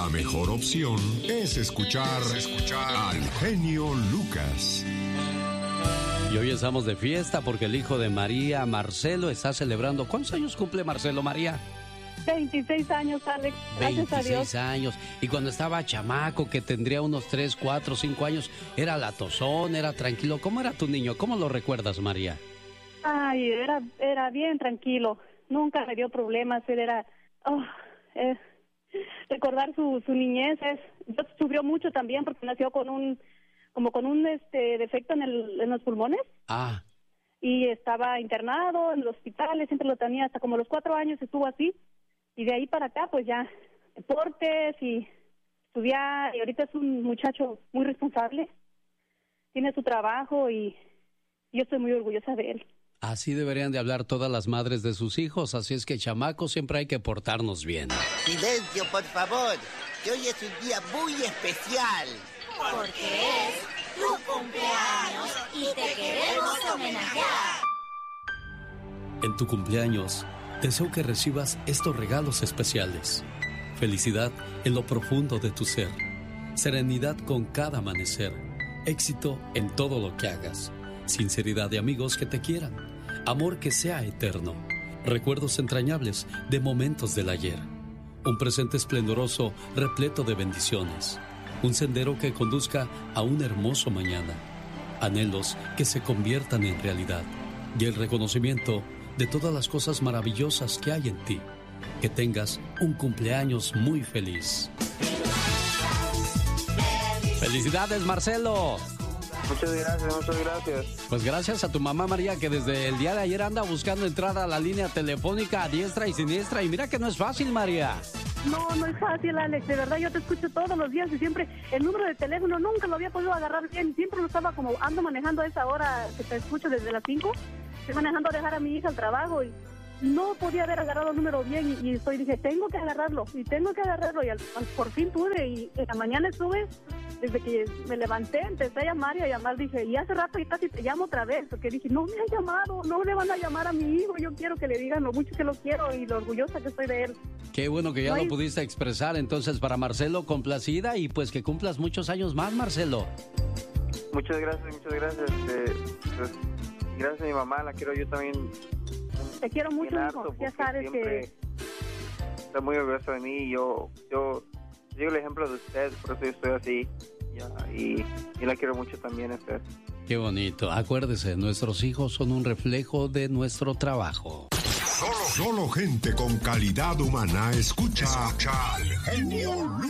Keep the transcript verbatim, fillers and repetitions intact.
La mejor opción es escuchar, escuchar al genio Lucas. Y hoy estamos de fiesta porque el hijo de María, Marcelo, está celebrando. ¿Cuántos años cumple Marcelo, María? veintiséis años, Alex. Gracias a Dios. veintiséis años. Y cuando estaba chamaco, que tendría unos tres, cuatro, cinco años, era latosón, era tranquilo. ¿Cómo era tu niño? ¿Cómo lo recuerdas, María? Ay, era, era bien tranquilo. Nunca me dio problemas. Él era... Oh, eh, recordar su, su niñez es... Sufrió mucho también porque nació con un... como con un este defecto en, el, en los pulmones. Ah. Y estaba internado en el hospital, siempre lo tenía hasta como los cuatro años estuvo así. Y de ahí para acá, pues ya, deportes y estudiar. Y ahorita es un muchacho muy responsable. Tiene su trabajo y yo estoy muy orgullosa de él. Así deberían de hablar todas las madres de sus hijos. Así es que, chamacos, siempre hay que portarnos bien. Silencio, por favor, que hoy es un día muy especial. Porque es tu cumpleaños y te queremos homenajear. En tu cumpleaños, deseo que recibas estos regalos especiales. Felicidad en lo profundo de tu ser. Serenidad con cada amanecer. Éxito en todo lo que hagas. Sinceridad de amigos que te quieran. Amor que sea eterno. Recuerdos entrañables de momentos del ayer. Un presente esplendoroso repleto de bendiciones. Un sendero que conduzca a un hermoso mañana. Anhelos que se conviertan en realidad. Y el reconocimiento de todas las cosas maravillosas que hay en ti. Que tengas un cumpleaños muy feliz. ¡Felicidades, Marcelo! Muchas gracias, muchas gracias. Pues gracias a tu mamá María, que desde el día de ayer anda buscando entrar a la línea telefónica a diestra y siniestra. Y mira que no es fácil, María. No, no es fácil, Alex. De verdad, yo te escucho todos los días y siempre el número de teléfono nunca lo había podido agarrar bien. Siempre lo estaba como ando manejando a esa hora que te escucho desde las cinco. Estoy manejando a dejar a mi hija al trabajo y no podía haber agarrado el número bien. Y, y estoy dije, tengo que agarrarlo y tengo que agarrarlo. Y al, al, por fin pude. Y en la mañana estuve, desde que me levanté, empecé a llamar y a llamar. Dije, y hace rato y casi te llamo otra vez. Porque dije, no me han llamado, no le van a llamar a mi hijo. Yo quiero que le digan lo mucho que lo quiero y lo orgullosa que estoy de él. Qué bueno que ya no lo hay... pudiste expresar. Entonces, para Marcelo, complacida y pues que cumplas muchos años más, Marcelo. Muchas gracias, muchas gracias. Eh, pues, gracias a mi mamá, la quiero yo también. Te quiero mucho, hijo. Ya sabes que... Está muy orgulloso de mí. Yo, yo digo el ejemplo de usted, por eso yo estoy así. Ya, y, y la quiero mucho también a usted. Qué bonito. Acuérdese, nuestros hijos son un reflejo de nuestro trabajo. Solo, solo gente con calidad humana escucha, escucha al genio